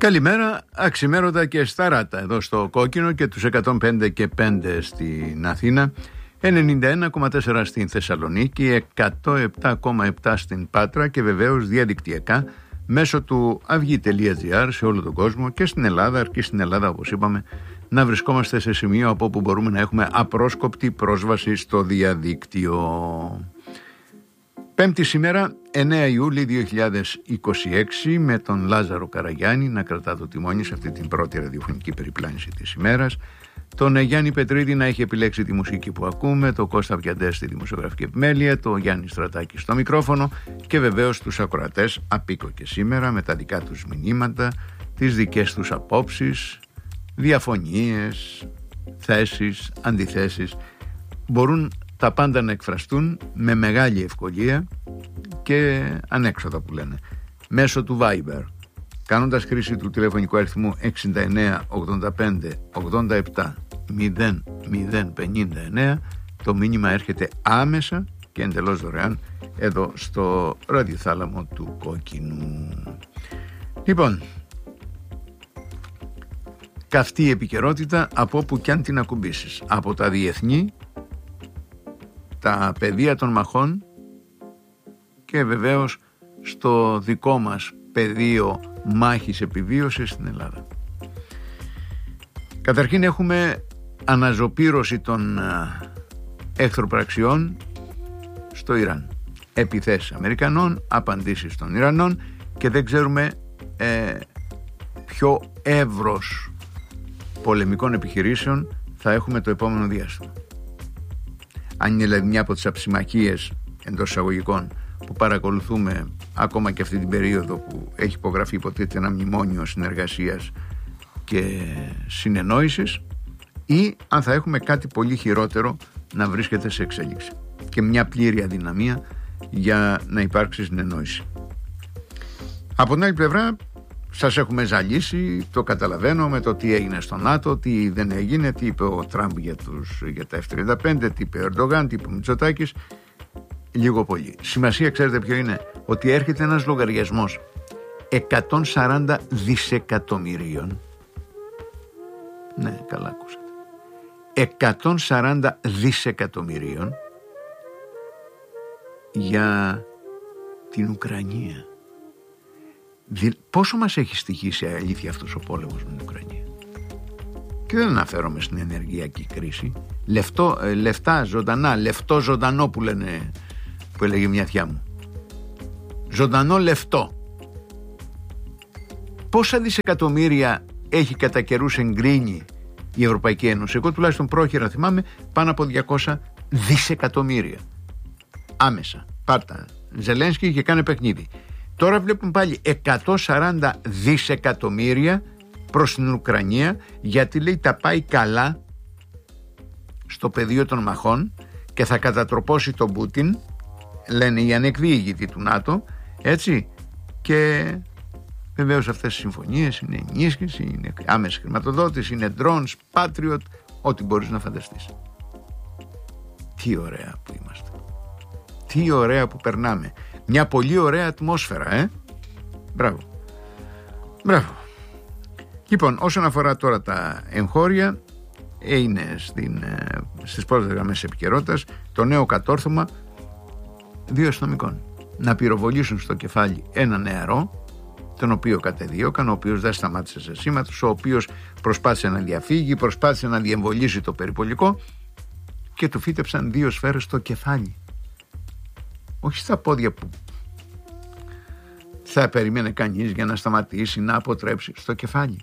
Καλημέρα, αξιμέρωτα και σταράτα εδώ στο Κόκκινο και τους 105 και 5 στην Αθήνα, 91,4 στην Θεσσαλονίκη, 107,7 στην Πάτρα και βεβαίως διαδικτυακά μέσω του αυγή.gr σε όλο τον κόσμο και στην Ελλάδα, αρκεί στην Ελλάδα όπως είπαμε να βρισκόμαστε σε σημείο από όπου μπορούμε να έχουμε απρόσκοπτη πρόσβαση στο διαδίκτυο. Πέμπτη σήμερα, 9 Ιούλη 2026, με τον Λάζαρο Καραγιάννη να κρατά το τιμόνι σε αυτή την πρώτη ραδιοφωνική περιπλάνηση της ημέρας, τον Γιάννη Πετρίδη να έχει επιλέξει τη μουσική που ακούμε, τον Κώστα Βιαντέ στη δημοσιογραφική επιμέλεια, τον Γιάννη Στρατάκη στο μικρόφωνο και βεβαίως τους ακροατές απίκο και σήμερα με τα δικά τους μηνύματα, τις δικές τους απόψεις, διαφωνίες, θέσεις, αντιθέσεις. Μπορούν τα πάντα να εκφραστούν με μεγάλη ευκολία και ανέξοδα που λένε μέσω του Viber, κάνοντας χρήση του τηλεφωνικού αριθμού 69 85 87 0059. Το μήνυμα έρχεται άμεσα και εντελώς δωρεάν εδώ στο ραδιοθάλαμο του Κόκκινου. Λοιπόν, καυτή επικαιρότητα από όπου κι αν την ακουμπήσεις, από τα διεθνή, τα πεδία των μαχών και βεβαίως στο δικό μας πεδίο μάχης επιβίωσης στην Ελλάδα. Καταρχήν έχουμε αναζωπήρωση των εχθροπραξιών στο Ιράν. Επιθέσεις Αμερικανών, απαντήσεις των Ιρανών και δεν ξέρουμε ποιο εύρος πολεμικών επιχειρήσεων θα έχουμε το επόμενο διάστημα. Αν είναι δηλαδή μια από τις αψημαχίες εντός εισαγωγικών που παρακολουθούμε ακόμα και αυτή την περίοδο που έχει υπογραφεί υποτίθεται ένα μνημόνιο συνεργασίας και συνεννόησης, ή αν θα έχουμε κάτι πολύ χειρότερο να βρίσκεται σε εξέλιξη και μια πλήρη αδυναμία για να υπάρξει συνεννόηση. Από την άλλη πλευρά σας έχουμε ζαλίσει, το καταλαβαίνω, με το τι έγινε στο ΝΑΤΟ, τι δεν έγινε, τι είπε ο Τραμπ για τα F-35, τι είπε ο Ερντογάν, τι είπε ο Μητσοτάκης. Λίγο πολύ. Σημασία ξέρετε ποιο είναι? Ότι έρχεται ένας λογαριασμός 140 δισεκατομμυρίων. Ναι, καλά ακούσατε. 140 δισεκατομμυρίων για την Ουκρανία. Πόσο μας έχει στοιχήσει αλήθεια αυτός ο πόλεμος με την Ουκρανία? Και δεν αναφέρομαι στην ενεργειακή κρίση. Λεφτά ζωντανά, λεφτό ζωντανό που λένε, που έλεγε μια θιά μου. Ζωντανό λεφτό. Πόσα δισεκατομμύρια έχει κατά καιρούς εγκρίνει η Ευρωπαϊκή Ένωση? Εγώ τουλάχιστον πρόχειρα θυμάμαι πάνω από 200 δισεκατομμύρια. Άμεσα. Πάρτα. Ζελένσκι είχε κάνει παιχνίδι. Τώρα βλέπουμε πάλι 140 δισεκατομμύρια προς την Ουκρανία, γιατί λέει τα πάει καλά στο πεδίο των μαχών και θα κατατροπώσει τον Πούτιν, λένε οι ανεκδίγητοι του ΝΑΤΟ, έτσι, και βεβαίως αυτές οι συμφωνίες είναι ενίσχυση, είναι άμεση χρηματοδότηση, είναι drones, Patriot, ό,τι μπορείς να φανταστείς. Τι ωραία που είμαστε, τι ωραία που περνάμε, μια πολύ ωραία ατμόσφαιρα, Μπράβο. Μπράβο. Λοιπόν, όσον αφορά τώρα τα εγχώρια, είναι στις πρώτες γραμμές επικαιρότητας το νέο κατόρθωμα 2 αστυνομικών να πυροβολήσουν στο κεφάλι ένα νεαρό, τον οποίο κατεδίωκαν, ο οποίος δεν σταμάτησε σε σήματος, ο οποίος προσπάθησε να διαφύγει, προσπάθησε να διεμβολήσει το περιπολικό και του φύτεψαν 2 σφαίρες στο κεφάλι. Όχι στα πόδια που θα περίμενε κανείς για να σταματήσει, να αποτρέψει, στο κεφάλι.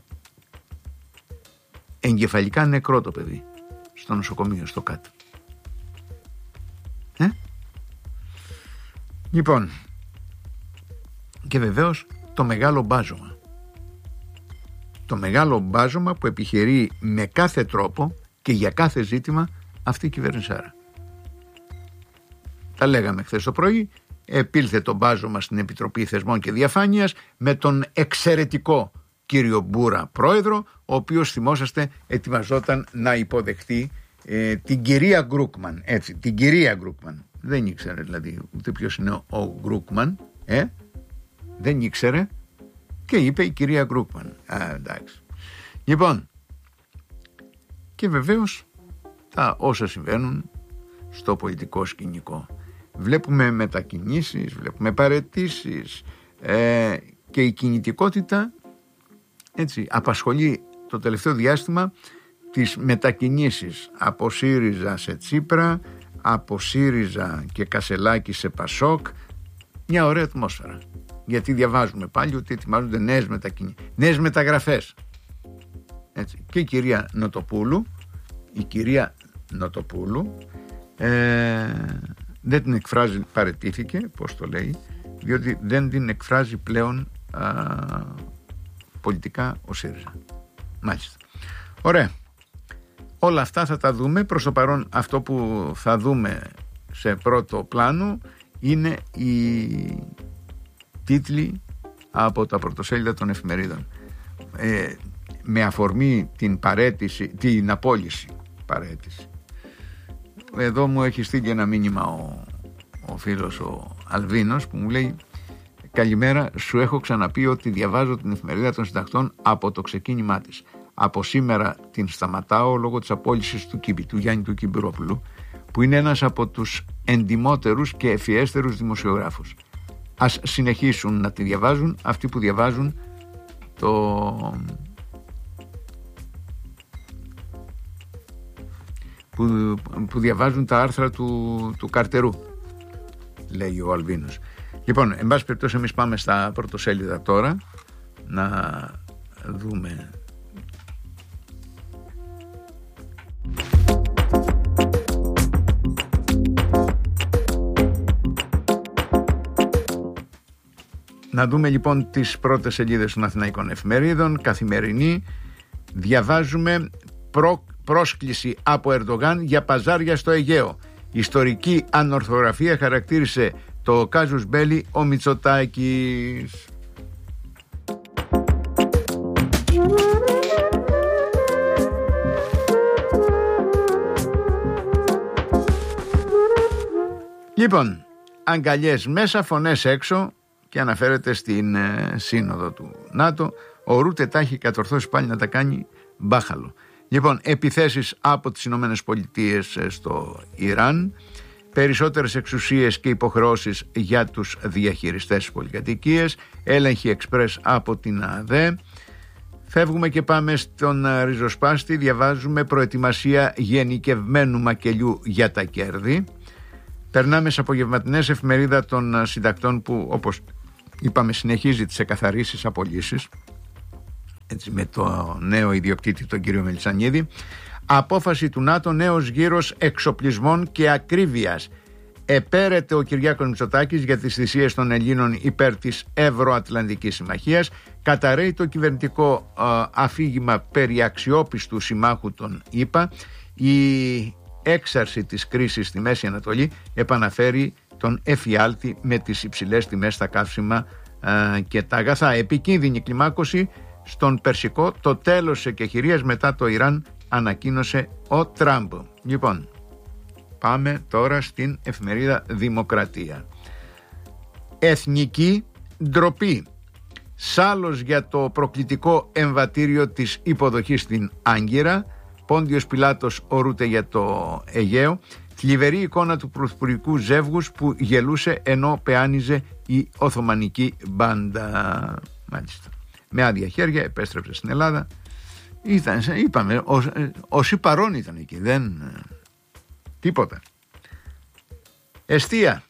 Εγκεφαλικά νεκρό το παιδί στο νοσοκομείο στο κάτω. Λοιπόν, και βεβαίως το μεγάλο μπάζωμα. Το μεγάλο μπάζωμα που επιχειρεί με κάθε τρόπο και για κάθε ζήτημα αυτή η κυβερνησάρα. Τα λέγαμε χθες το πρωί, επήλθε το μπάζωμα στην Επιτροπή Θεσμών και Διαφάνειας με τον εξαιρετικό κύριο Μπούρα πρόεδρο, ο οποίος, θυμόσαστε, ετοιμαζόταν να υποδεχτεί την κυρία Γκρούκμαν, έτσι, την κυρία Γκρούκμαν. Δεν ήξερε δηλαδή ούτε ποιος είναι ο Γκρούκμαν, δεν ήξερε, Και είπε η κυρία Γκρούκμαν. Εντάξει. Λοιπόν, και βεβαίως τα όσα συμβαίνουν στο πολιτικό σκηνικό. Βλέπουμε μετακινήσεις, βλέπουμε παραιτήσεις και η κινητικότητα έτσι απασχολεί το τελευταίο διάστημα τις μετακινήσεις από ΣΥΡΙΖΑ σε Τσίπρα, από ΣΥΡΙΖΑ και Κασελάκη σε Πασόκ. Μια ωραία ατμόσφαιρα, γιατί διαβάζουμε πάλι ότι ετοιμάζονται νέες μεταγραφές, έτσι. Και η κυρία Νοτοπούλου δεν την εκφράζει, παραιτήθηκε, πώς το λέει, διότι δεν την εκφράζει πλέον πολιτικά ο ΣΥΡΙΖΑ. Μάλιστα. Ωραία. Όλα αυτά θα τα δούμε. Προς το παρόν αυτό που θα δούμε σε πρώτο πλάνο είναι οι τίτλοι από τα πρωτοσέλιδα των εφημερίδων. Με αφορμή την απόλυση παραίτηση. Εδώ μου έχει στείλει ένα μήνυμα ο φίλος ο Αλβίνος που μου λέει: καλημέρα, σου έχω ξαναπεί ότι διαβάζω την εφημερίδα των συντακτών από το ξεκίνημά της. Από σήμερα την σταματάω λόγω της απόλυσης του Γιάννη του Κυμπυρόπουλου, που είναι ένας από τους εντιμότερους και ευφιέστερους δημοσιογράφους. Ας συνεχίσουν να τη διαβάζουν αυτοί που διαβάζουν που διαβάζουν τα άρθρα του Καρτερού, λέει ο Αλβίνος. Λοιπόν, εν πάση περιπτώσει, εμείς πάμε στα πρωτοσέλιδα τώρα να δούμε. Να δούμε λοιπόν τις πρώτες σελίδες των αθηναϊκών εφημερίδων. Καθημερινή, διαβάζουμε πρόσκληση από Ερντογάν για παζάρια στο Αιγαίο. Ιστορική ανορθογραφία χαρακτήρισε το κάζους μπέλι ο Μητσοτάκης. Λοιπόν, αγκαλιές μέσα, φωνές έξω, και αναφέρεται στην σύνοδο του ΝΑΤΟ. Ο Ρούτε τα έχει κατορθώσει πάλι να τα κάνει μπάχαλο. Λοιπόν, επιθέσεις από τις Ηνωμένες Πολιτείες στο Ιράν, περισσότερες εξουσίες και υποχρεώσεις για τους διαχειριστές της πολυκατοικίας, έλεγχη εξπρές από την ΑΔΕ. Φεύγουμε και πάμε στον ριζοσπάστη, διαβάζουμε προετοιμασία γενικευμένου μακελιού για τα κέρδη. Περνάμε σε απογευματινές, εφημερίδα των συντακτών που, όπως είπαμε, συνεχίζει τις εκαθαρίσεις, απολύσεις, έτσι, με το νέο ιδιοκτήτη τον κύριο Μελισσανίδη. Απόφαση του ΝΑΤΟ, νέος γύρος εξοπλισμών και ακρίβειας. Επέρεται ο Κυριάκος Μητσοτάκης για τις θυσίες των Ελλήνων υπέρ της Ευρωατλαντικής Συμμαχίας. Καταρρέει το κυβερνητικό αφήγημα περί αξιόπιστου συμμάχου των ΗΠΑ. Η έξαρση της κρίσης στη Μέση Ανατολή επαναφέρει τον εφιάλτη με τις υψηλές τιμές στα καύσιμα και τα αγαθά. Επικίνδυνη κλιμάκωση στον Περσικό, το τέλος της εκεχηρίας μετά το Ιράν, ανακοίνωσε ο Τραμπ. Λοιπόν, πάμε τώρα στην εφημερίδα Δημοκρατία. Εθνική ντροπή. Σάλος για το προκλητικό εμβατήριο της υποδοχής στην Άγκυρα. Πόντιος Πιλάτος ο Ρούτε για το Αιγαίο. Θλιβερή εικόνα του πρωθυπουργικού ζεύγους που γελούσε ενώ πεάνιζε η Οθωμανική μπάντα. Μάλιστα. Με άδεια χέρια επέστρεψε στην Ελλάδα. Είπαμε, όσοι παρόν ήταν εκεί, δεν τίποτα. Εστία.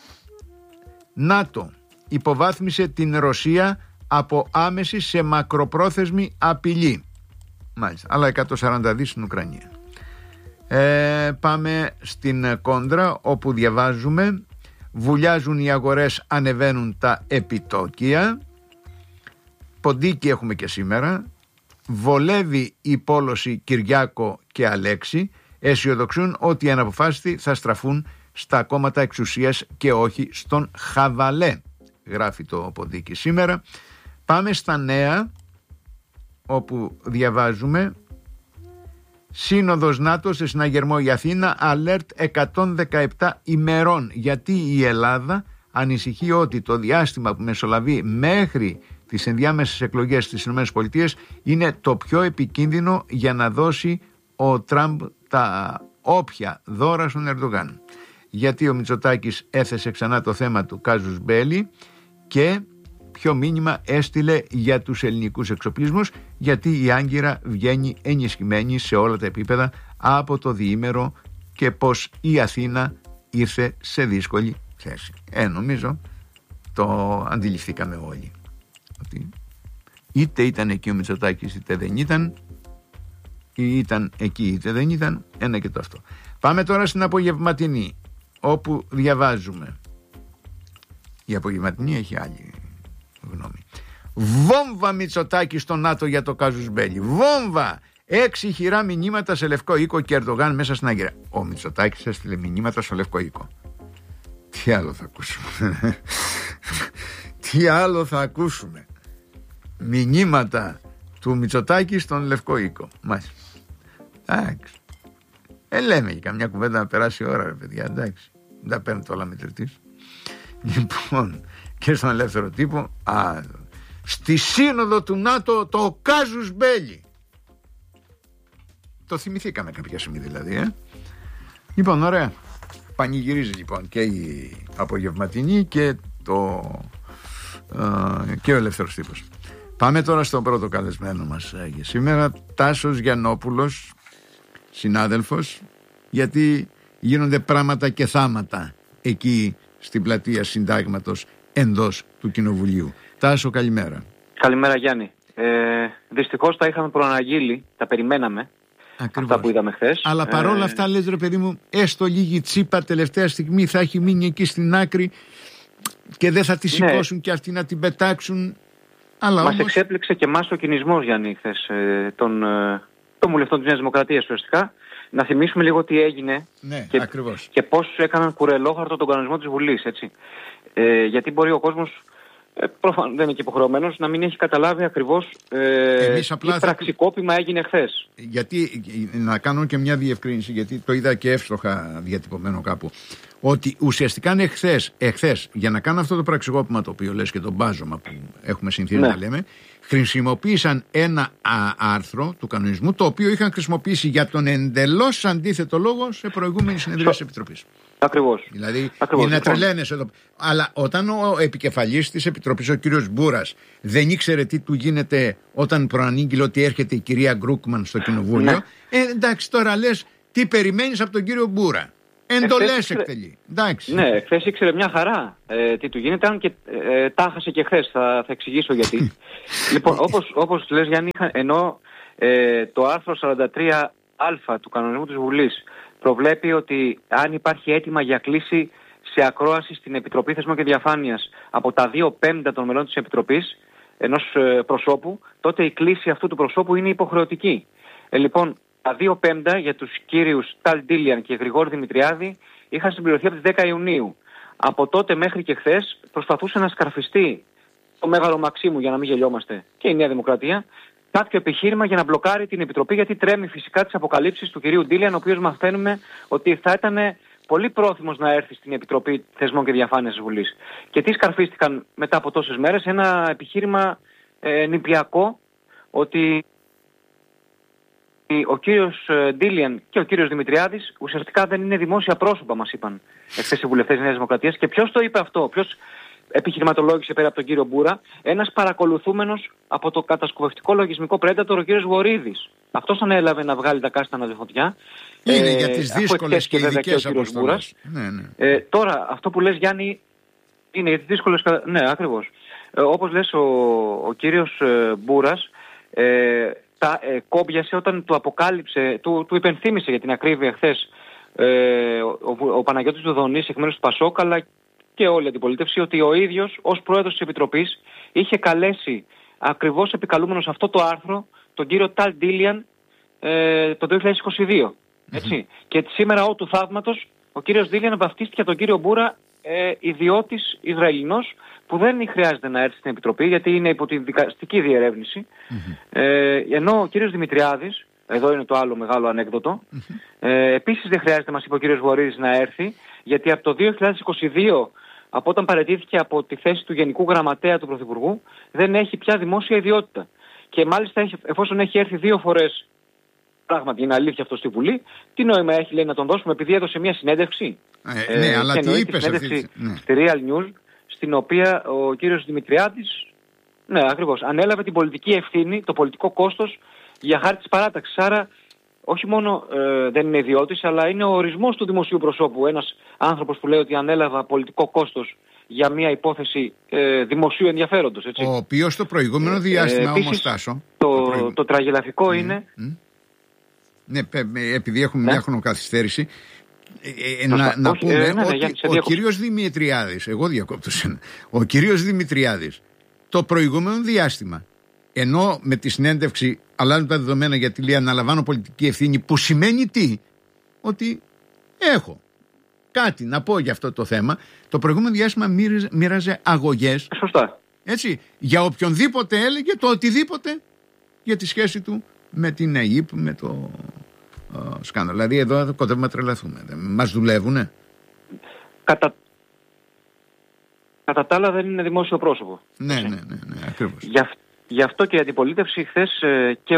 ΝΑΤΟ υποβάθμισε την Ρωσία από άμεση σε μακροπρόθεσμη απειλή. Μάλιστα, άλλα 140 δις στην Ουκρανία. Πάμε στην κόντρα, όπου διαβάζουμε: βουλιάζουν οι αγορές, ανεβαίνουν τα επιτόκια. Ποντίκι έχουμε και σήμερα. Βολεύει η πόλωση Κυριάκο και Αλέξη. Αισιοδοξούν ότι οι αναποφάσιστοι θα στραφούν στα κόμματα εξουσίας και όχι στον χαβαλέ, γράφει το Ποντίκι σήμερα. Πάμε στα νέα, όπου διαβάζουμε: Σύνοδος ΝΑΤΟ σε συναγερμό η Αθήνα, alert 117 ημερών. Γιατί η Ελλάδα ανησυχεί ότι το διάστημα που μεσολαβεί μέχρι τις ενδιάμεσες εκλογές στις ΗΠΑ είναι το πιο επικίνδυνο για να δώσει ο Τραμπ τα όποια δώρα στον Ερντογάν. Γιατί ο Μητσοτάκης έθεσε ξανά το θέμα του κάζους μπέλι και ποιο μήνυμα έστειλε για τους ελληνικούς εξοπλισμούς, γιατί η Άγκυρα βγαίνει ενισχυμένη σε όλα τα επίπεδα από το διήμερο και πως η Αθήνα ήρθε σε δύσκολη θέση. Νομίζω το αντιληφθήκαμε όλοι. Ότι είτε ήταν εκεί ο Μητσοτάκης είτε δεν ήταν, ή ήταν εκεί είτε δεν ήταν, ένα και το αυτό. Πάμε τώρα στην απογευματινή, όπου διαβάζουμε. Η απογευματινή έχει άλλη γνώμη. Βόμβα Μητσοτάκη στο ΝΑΤΟ για το κάζους μπέλι. Βόμβα! 6 χειρά μηνύματα σε Λευκό Οίκο και Ερντογάν μέσα στην Άγκυρα. Ο Μητσοτάκης έστειλε μηνύματα στο Λευκό Οίκο. Τι άλλο θα ακούσουμε? Τι άλλο θα ακούσουμε? Μηνύματα του Μητσοτάκη στον Λευκό Οίκο. Μάλιστα. Εντάξει. Λέμε και καμιά κουβέντα να περάσει η ώρα, ρε παιδιά. Εντάξει. Δεν τα παίρνετε όλα μετρητής. Λοιπόν, και στον Ελεύθερο Τύπο, στη σύνοδο του ΝΑΤΟ το κάζους μπέλι. Το θυμηθήκαμε κάποια στιγμή δηλαδή. Λοιπόν, ωραία. Πανηγυρίζει λοιπόν και η απογευματινή και και ο Ελεύθερος Τύπος. Πάμε τώρα στον πρώτο καλεσμένο μας για σήμερα, Τάσος Γιαννόπουλος, συνάδελφος, γιατί γίνονται πράγματα και θάματα εκεί στην πλατεία Συντάγματος εντός του Κοινοβουλίου. Τάσο, καλημέρα. Καλημέρα, Γιάννη. Δυστυχώς τα είχαμε προαναγγείλει, τα περιμέναμε. Ακριβώς. Αυτά που είδαμε χθες. Αλλά παρόλα αυτά λες, ρε παιδί μου, έστω λίγη τσίπα τελευταία στιγμή θα έχει μείνει εκεί στην άκρη και δεν θα τη σηκώσουν και αυτοί να την πετάξουν. Αλλά μας όμως εξέπληξε και εμάς ο κινησμός, Γιάννη, χθες των βουλευτών της Νέας Δημοκρατίας ουσιαστικά. Να θυμίσουμε λίγο τι έγινε και πώς έκαναν κουρελόχαρτο τον κανονισμό της Βουλής, έτσι. Γιατί μπορεί ο κόσμος, προφανώς δεν είναι και υποχρεωμένος, να μην έχει καταλάβει ακριβώς τι πραξικόπημα έγινε χθες. Γιατί, να κάνω και μια διευκρίνηση, γιατί το είδα και εύστοχα διατυπωμένο κάπου, ότι ουσιαστικά εχθές για να κάνουν αυτό το πραξικόπημα το οποίο λες και το μπάζωμα που έχουμε συνηθίσει να λέμε, χρησιμοποίησαν ένα άρθρο του κανονισμού το οποίο είχαν χρησιμοποιήσει για τον εντελώς αντίθετο λόγο σε προηγούμενη συνεδρία της Επιτροπής. Ακριβώς. Δηλαδή είναι τρελαίνες εδώ. Αλλά όταν ο επικεφαλής της Επιτροπής, ο κύριος Μπούρας, δεν ήξερε τι του γίνεται όταν προανήγγειλε ότι έρχεται η κυρία Γκρούκμαν στο Κοινοβούλιο, εντάξει, τώρα λες τι περιμένεις από τον κύριο Μπούρα? Εντολές εκτελεί. Εντάξει. Ναι, χθες ήξερε μια χαρά τι του γίνεται, αν και τα χάσε και χθες. Θα εξηγήσω γιατί. Λοιπόν, όπως λες, Γιάννη, ενώ το άρθρο 43α του κανονισμού της Βουλής προβλέπει ότι αν υπάρχει αίτημα για κλήση σε ακρόαση στην Επιτροπή Θεσμών και Διαφάνειας από τα 2/5 των μελών της Επιτροπής ενός προσώπου, τότε η κλήση αυτού του προσώπου είναι υποχρεωτική. Λοιπόν, τα 2/5 για τους κύριους Ταλ Ντίλιαν και Γρηγόρη Δημητριάδη είχαν συμπληρωθεί από τις 10 Ιουνίου. Από τότε μέχρι και χθες προσπαθούσε να σκαρφιστεί το Μέγαρο Μαξίμου, για να μην γελιόμαστε, και η Νέα Δημοκρατία, κάποιο επιχείρημα για να μπλοκάρει την Επιτροπή, γιατί τρέμει φυσικά τις αποκαλύψεις του κυρίου Ντίλιαν, ο οποίος μαθαίνουμε ότι θα ήταν πολύ πρόθυμος να έρθει στην Επιτροπή Θεσμών και Διαφάνειας της Βουλής. Και τι σκαρφίστηκαν μετά από τόσες μέρες? Ένα επιχείρημα νηπιακό, ότι ο κύριος Ντίλιαν και ο κύριος Δημητριάδης ουσιαστικά δεν είναι δημόσια πρόσωπα, μας είπαν εχθές οι βουλευτές της Νέας Δημοκρατίας. Και ποιος το είπε αυτό? Ποιος επιχειρηματολόγησε πέρα από τον κύριο Μπούρα? Ένας παρακολουθούμενος από το κατασκοπευτικό λογισμικό Predator, ο κύριος Βορίδης. Αυτός ανέλαβε να βγάλει τα κάστανα τη φωτιά. Είναι για τις δύσκολες και ειδικές αποστολές. Τώρα, αυτό που λες, Γιάννη, είναι για τις δύσκολες... Ναι, ακριβώς. Όπως λες, ο κύριος Μπούρας τα κόμπιασε όταν του αποκάλυψε, του υπενθύμησε για την ακρίβεια χθες ο Παναγιώτης Δουδονής εκ μέρους του Πασόκ, αλλά και όλη η αντιπολίτευση, ότι ο ίδιος ως πρόεδρος της Επιτροπής είχε καλέσει ακριβώς επικαλούμενος αυτό το άρθρο τον κύριο Ταλ Ντίλιαν το 2022. Έτσι. Και σήμερα του θαύματος ο κύριος Ντίλιαν βαφτίστηκε από τον κύριο Μπούρα ιδιώτης Ισραηλινός, που δεν χρειάζεται να έρθει στην Επιτροπή γιατί είναι υπό τη δικαστική διερεύνηση. Ενώ ο κύριος Δημητριάδης, εδώ είναι το άλλο μεγάλο ανέκδοτο, επίσης δεν χρειάζεται, μας είπε ο κύριος Βορίδης, να έρθει, γιατί από το 2022 από όταν παραιτήθηκε από τη θέση του Γενικού Γραμματέα του Πρωθυπουργού, δεν έχει πια δημόσια ιδιότητα. Και μάλιστα εφόσον έχει έρθει 2 φορές, πράγματι είναι αλήθεια αυτό στη Βουλή, τι νόημα έχει, λέει, να τον δώσουμε επειδή έδωσε μια συνέντευξη. Ναι, αλλά τι είπες αυτή στη Real News, στην οποία ο κύριος Δημητριάδης, ναι, ακριβώς, ανέλαβε την πολιτική ευθύνη, το πολιτικό κόστος για χάρη της παράταξης. Άρα όχι μόνο δεν είναι ιδιώτης, αλλά είναι ο ορισμός του δημοσίου προσώπου. Ένας άνθρωπος που λέει ότι ανέλαβα πολιτικό κόστος για μια υπόθεση δημοσίου ενδιαφέροντος. Έτσι. Ο οποίος το προηγούμενο διάστημα όμως, Τάσο... Το τραγελαφικό είναι... Ναι, επειδή έχουμε μια χρονοκαθυστέρηση, να πούμε ότι ο κύριος Δημητριάδης, εγώ διακόπτω σένα, ο κύριος Δημητριάδης το προηγούμενο διάστημα, ενώ με τη συνέντευξη αλλάζουν τα δεδομένα γιατί λέει αναλαμβάνω πολιτική ευθύνη, που σημαίνει τι? Ότι έχω κάτι να πω για αυτό το θέμα. Το προηγούμενο διάστημα μοίραζε αγωγές. Σωστά. Έτσι, για οποιονδήποτε έλεγε το οτιδήποτε για τη σχέση του με την ΑΕΠ, με το σκάνδαλο. Δηλαδή εδώ κοντεύουμε να τρελαθούμε. Μας δουλεύουνε. Κατά τα άλλα δεν είναι δημόσιο πρόσωπο. Ναι, ακριβώς. Γι' αυτό και η αντιπολίτευση χθες και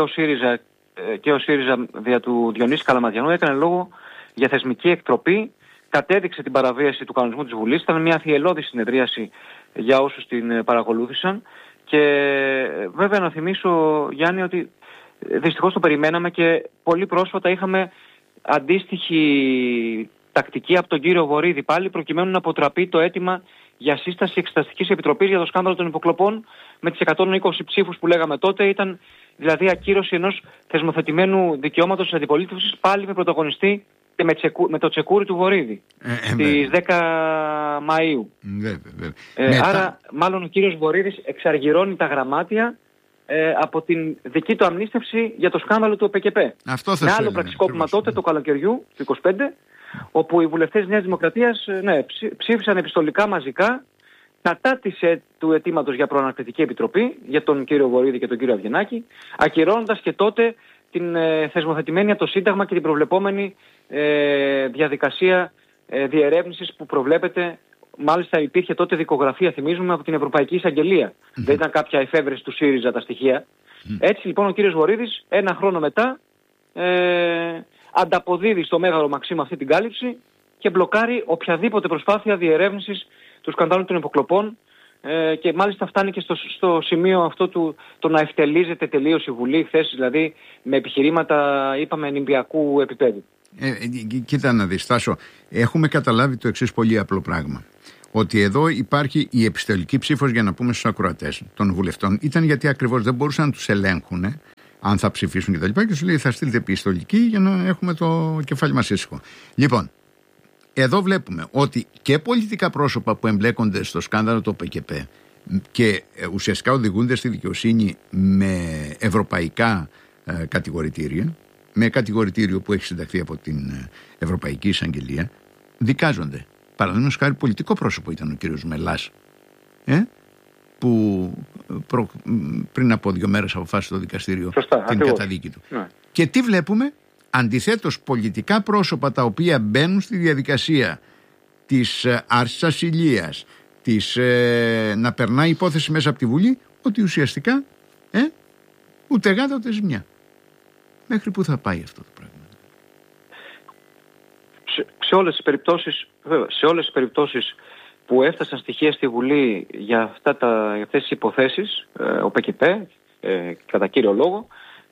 ο ΣΥΡΙΖΑ δια του Διονύση Καλαμαδιανού έκανε λόγο για θεσμική εκτροπή, κατέδειξε την παραβίαση του κανονισμού της Βουλής. Ήταν μια θυελλώδη συνεδρίαση για όσους την παρακολούθησαν και βέβαια να θυμίσω, Γιάννη, ότι δυστυχώς το περιμέναμε και πολύ πρόσφατα είχαμε αντίστοιχη τακτική από τον κύριο Βορίδη πάλι, προκειμένου να αποτραπεί το αίτημα για σύσταση εξεταστικής επιτροπής για το σκάνδαλο των υποκλοπών με τις 120 ψήφους που λέγαμε τότε. Ήταν δηλαδή ακύρωση ενός θεσμοθετημένου δικαιώματος της αντιπολίτευσης, πάλι με πρωταγωνιστή και με το τσεκούρι του Βορίδη στις 10 Μαΐου. Άρα μάλλον ο κύριος Βορίδης εξαργυρώνει τα γραμμάτια από την δική του αμνίστευση για το σκάνδαλο του ΟΠΚΠ. Με άλλο πραξικόπημα τότε, το καλοκαιριού του 25, όπου οι βουλευτές της Νέας Δημοκρατίας ψήφισαν επιστολικά μαζικά κατά του αιτήματος για προανακριτική επιτροπή για τον κύριο Βορίδη και τον κύριο Αυγενάκη, ακυρώνοντας και τότε την θεσμοθετημένη από το Σύνταγμα και την προβλεπόμενη διαδικασία διερεύνησης που προβλέπεται. Μάλιστα υπήρχε τότε δικογραφία, θυμίζουμε, από την Ευρωπαϊκή Εισαγγελία. Δεν ήταν κάποια εφεύρεση του ΣΥΡΙΖΑ τα στοιχεία. Έτσι λοιπόν ο κύριος Βορίδης 1 χρόνο μετά ανταποδίδει στο Μέγαρο Μαξίμου αυτή την κάλυψη και μπλοκάρει οποιαδήποτε προσπάθεια διερεύνησης του σκανδάλου των υποκλοπών και μάλιστα φτάνει και στο σημείο αυτό το να ευτελίζεται τελείως η Βουλή χθες, δηλαδή με επιχειρήματα, είπαμε, νημπιακού επίπεδου. Κοίτα να δεις, Τάσο, έχουμε καταλάβει το εξής πολύ απλό πράγμα. Ότι εδώ υπάρχει η επιστολική ψήφος, για να πούμε στους ακροατές των βουλευτών, ήταν γιατί ακριβώς δεν μπορούσαν να τους ελέγχουν αν θα ψηφίσουν κτλ. Και σου λέει θα στείλετε επιστολική για να έχουμε το κεφάλι μας ήσυχο. Λοιπόν, εδώ βλέπουμε ότι και πολιτικά πρόσωπα που εμπλέκονται στο σκάνδαλο του ΟΠΚΠ και ουσιαστικά οδηγούνται στη δικαιοσύνη με ευρωπαϊκά κατηγορητήρια, με κατηγορητήριο που έχει συνταχθεί από την Ευρωπαϊκή Εισαγγελία, δικάζονται. Παραδείγματος χάρη, πολιτικό πρόσωπο ήταν ο κύριος Μελάς, που πριν από 2 μέρες αποφάσισε το δικαστήριο την καταδίκη του. Ναι. Και τι βλέπουμε? Αντιθέτως, πολιτικά πρόσωπα τα οποία μπαίνουν στη διαδικασία της άρσης ασυλίας, να περνάει υπόθεση μέσα από τη Βουλή, ότι ουσιαστικά ούτε γάτα ούτε ζημιά. Μέχρι πού θα πάει αυτό το πράγμα? Σε όλες τις περιπτώσεις που έφτασαν στοιχεία στη Βουλή για αυτές τις υποθέσεις, ο ΠΚΠ, κατά κύριο λόγο,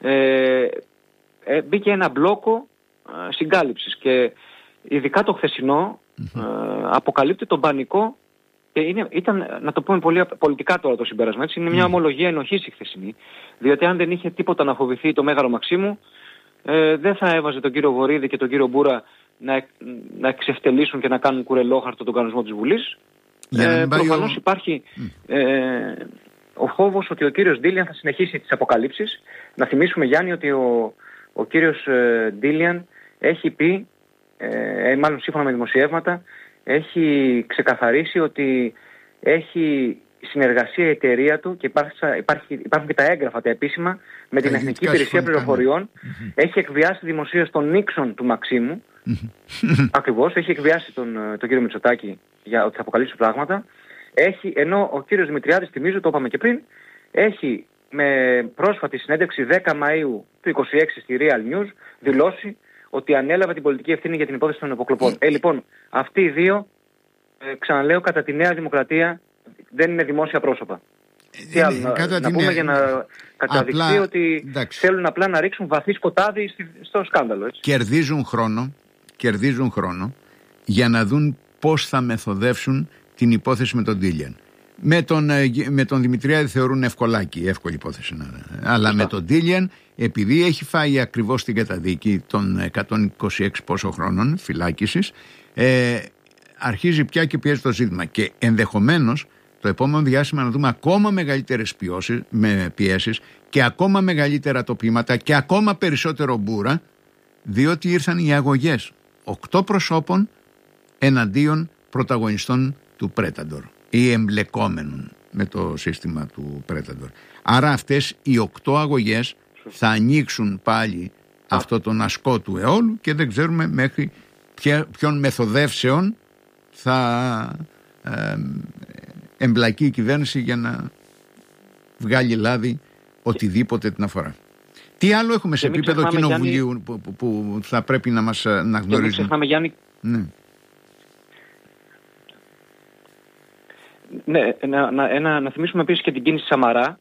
μπήκε ένα μπλόκο συγκάλυψης και ειδικά το χθεσινό αποκαλύπτει τον πανικό και ήταν, να το πούμε πολύ πολιτικά τώρα το συμπέρασμα, έτσι, είναι μια ομολογία ενοχής η χθεσινή, διότι αν δεν είχε τίποτα να φοβηθεί το Μέγαρο Μαξίμου, δεν θα έβαζε τον κύριο Βορίδη και τον κύριο Μπούρα να εξευτελίσουν και να κάνουν κουρελόχαρτο τον κανονισμό της Βουλής. Προφανώς υπάρχει ο φόβος ότι ο κύριος Ντίλιαν θα συνεχίσει τις αποκαλύψεις. Να θυμίσουμε, Γιάννη, ότι ο κύριος Ντίλιαν έχει πει, μάλλον σύμφωνα με δημοσιεύματα, έχει ξεκαθαρίσει ότι έχει συνεργασία η εταιρεία του και υπάρχουν και τα έγγραφα, τα επίσημα, με την Εθνική Υπηρεσία Πληροφοριών. Έχει εκβιάσει δημοσίως τον Νίξον του Μαξίμου, Ακριβώς, έχει εκβιάσει τον κύριο Μητσοτάκη για ότι θα αποκαλύψει πράγματα. Ενώ ο κύριος Δημητριάδης, θυμίζω, το είπαμε και πριν, έχει με πρόσφατη συνέντευξη 10 Μαΐου του 26 στη Real News δηλώσει ότι ανέλαβε την πολιτική ευθύνη για την υπόθεση των υποκλοπών. Λοιπόν, αυτοί οι δύο, ξαναλέω, κατά τη Νέα Δημοκρατία δεν είναι δημόσια πρόσωπα. Τι άλλο να πούμε για να καταδειχθεί ότι θέλουν απλά να ρίξουν βαθύ σκοτάδι στο σκάνδαλο. Έτσι. Κερδίζουν χρόνο για να δουν πώς θα μεθοδεύσουν την υπόθεση με τον Τίλιαν. Με τον Δημητριάδη θεωρούν εύκολη υπόθεση. Αλλά με τον Τίλιαν, επειδή έχει φάει ακριβώς την καταδίκη των 126 πόσο χρόνων φυλάκισης, αρχίζει πια και πιέζει το ζήτημα. Και ενδεχομένως το επόμενο διάστημα να δούμε ακόμα μεγαλύτερες πιέσεις και ακόμα μεγαλύτερα τοπήματα και ακόμα περισσότερο μπούρα, διότι ήρθαν οι αγωγές 8 προσώπων εναντίον πρωταγωνιστών του Πρέταντορ ή εμπλεκόμενων με το σύστημα του Πρέταντορ. Άρα αυτές οι 8 αγωγές θα ανοίξουν πάλι αυτό τον ασκό του αιώλου και δεν ξέρουμε μέχρι ποιον μεθοδεύσεων θα εμπλακεί η κυβέρνηση για να βγάλει λάδι οτιδήποτε την αφορά. Τι άλλο έχουμε σε επίπεδο κοινοβουλίου, Γιάννη, που θα πρέπει να μας να γνωρίζουμε. Μην ξεχνάμε, Γιάννη. Να θυμίσουμε επίσης και την κίνηση Σαμαρά.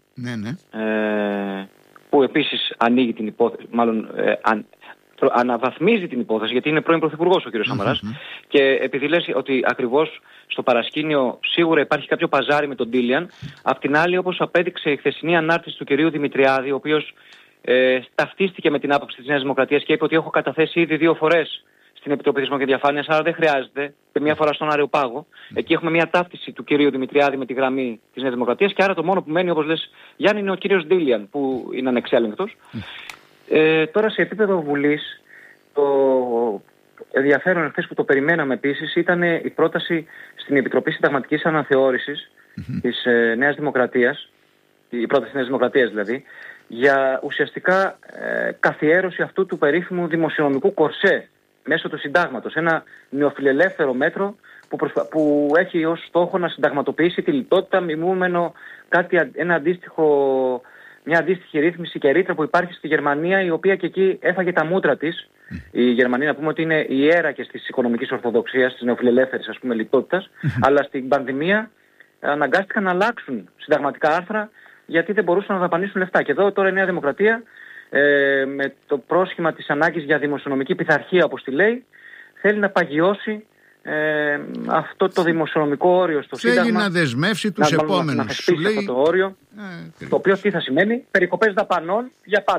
Που επίσης ανοίγει την υπόθεση, μάλλον αναβαθμίζει την υπόθεση, γιατί είναι πρώην πρωθυπουργός ο κ. Σαμαράς. Και επειδή λες ότι ακριβώς στο παρασκήνιο σίγουρα υπάρχει κάποιο παζάρι με τον Τίλιαν, απ' την άλλη, όπως απέδειξε η χθεσινή ανάρτηση του κυρίου Δημητριάδη, ο οποίος ταυτίστηκε με την άποψη της Νέας Δημοκρατίας και είπε ότι έχω καταθέσει ήδη 2 φορές στην Επιτροπή Θεσμών και Διαφάνειας, άρα δεν χρειάζεται, και 1 φορά στον Αρεοπάγο. Εκεί έχουμε μια ταύτιση του κυρίου Δημητριάδη με τη γραμμή της Νέας Δημοκρατίας, και άρα το μόνο που μένει, όπως λες, Γιάννη, είναι ο κύριος Τίλιαν, που είναι ανεξέλεγκτος. Τώρα σε επίπεδο Βουλής, το ενδιαφέρον εχθές που το περιμέναμε επίσης ήταν η πρόταση στην Επιτροπή Συνταγματικής Αναθεώρησης της Νέας Δημοκρατίας, η πρόταση της Νέας Δημοκρατίας δηλαδή, για ουσιαστικά καθιέρωση αυτού του περίφημου δημοσιονομικού κορσέ μέσω του συντάγματος. Ένα νεοφιλελεύθερο μέτρο που έχει ως στόχο να συνταγματοποιήσει τη λιτότητα, μιμούμενο μια αντίστοιχη ρύθμιση και ρήτρα που υπάρχει στη Γερμανία, η οποία και εκεί έφαγε τα μούτρα της. Η Γερμανία, να πούμε ότι είναι η αίρακες της οικονομικής ορθοδοξίας, της νεοφιλελεύθερης λιτότητας, αλλά στην πανδημία αναγκάστηκαν να αλλάξουν συνταγματικά άρθρα, γιατί δεν μπορούσαν να δαπανίσουν λεφτά. Και εδώ τώρα η Νέα Δημοκρατία, με το πρόσχημα της ανάγκης για δημοσιονομική πειθαρχία, όπως τη λέει, θέλει να παγιώσει αυτό το δημοσιονομικό όριο στο Σύνταγμα. Θέλει να δεσμεύσει τους επόμενους. Να θεσπίσει αυτό το όριο, το οποίο τι θα σημαίνει? Περικοπές δαπανών για πάντα.